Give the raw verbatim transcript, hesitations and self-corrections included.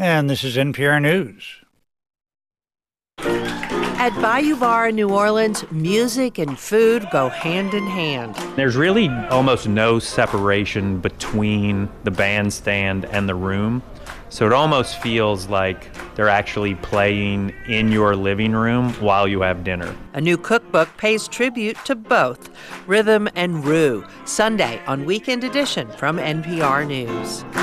And this is N P R News. At Bayou Bar in New Orleans, music and food go hand in hand. There's really almost no separation between the bandstand and the room. So it almost feels like they're actually playing in your living room while you have dinner. A new cookbook pays tribute to both rhythm and roux. Sunday on Weekend Edition from N P R News.